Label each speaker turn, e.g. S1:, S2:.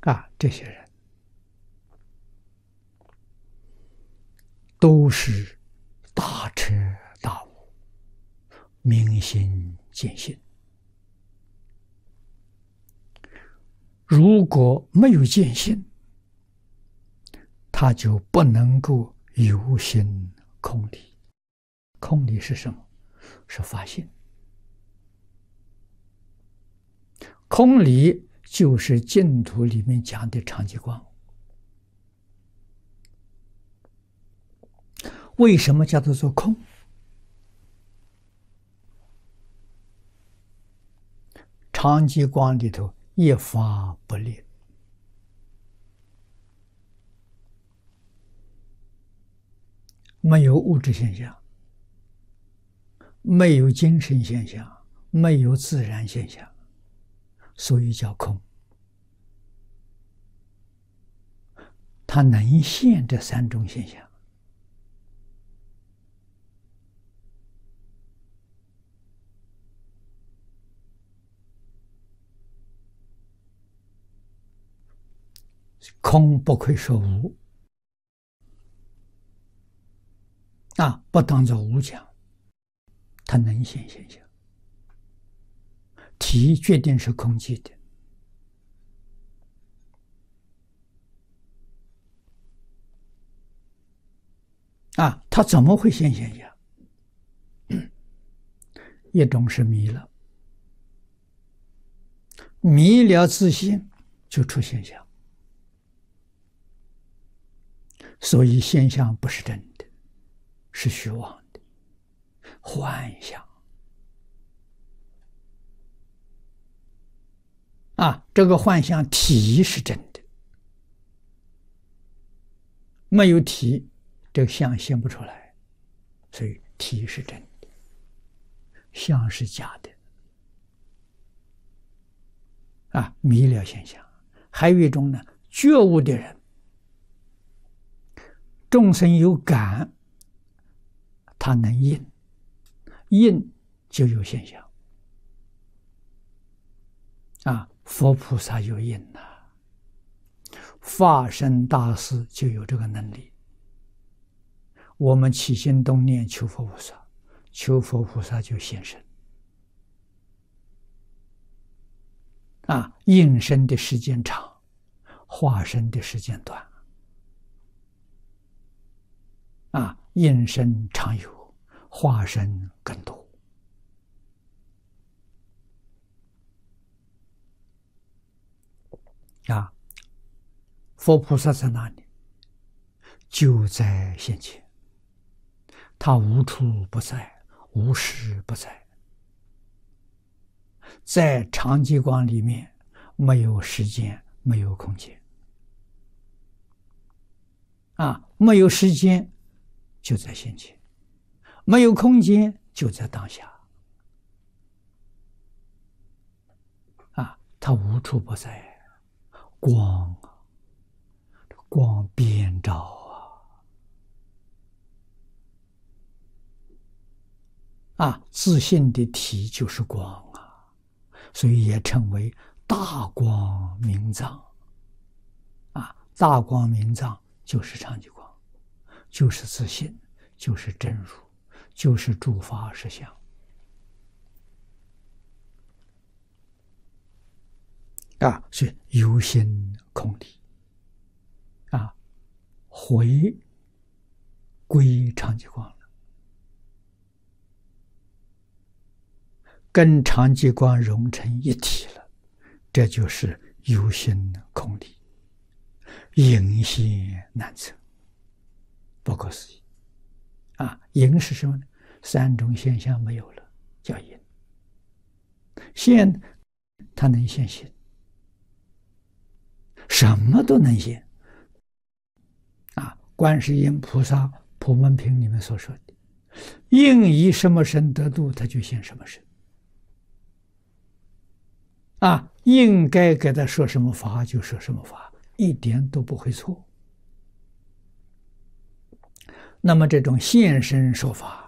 S1: 这些人都是大彻大悟、明心见性。如果没有见性，他就不能够有心空理。空理是什么？是发现。空理就是净土里面讲的常寂光。为什么叫做空？常寂光里头一法不立，没有物质现象，没有精神现象，没有自然现象，所以叫空。它能现这三种现象。空不可以说无不当作无讲，它能现现象。体决定是空寂的它怎么会现现象？一种是迷了，迷了自信就出现象。所以现象不是真的，是虚妄的幻象这个幻象体是真的，没有体，这个相现不出来，所以体是真的，相是假的迷了现象。还有一种呢，觉悟的人，众生有感，他能应，应就有现象佛菩萨有应法身大士就有这个能力。我们起心动念求佛菩萨，求佛菩萨就现身应身的时间长，化身的时间短应身常有，化身更多佛菩萨在哪里？就在现前，他无处不在，无时不在。在常寂光里面，没有时间，没有空间没有时间就在现前，没有空间就在当下他无处不在。光遍照自信的体就是光所以也称为大光明藏大光明藏就是常寂光，就是自信，就是真如，就是诸法实相所以有心空理回归常寂光了，跟常寂光融成一体了，这就是有心空理，隐现难测，不可思议隐是什么呢？三种现象没有了，叫隐。现它能现行，什么都能现观世音菩萨普门品里面所说的，应以什么身得度，他就现什么身应该给他说什么法就说什么法，一点都不会错。那么这种现身说法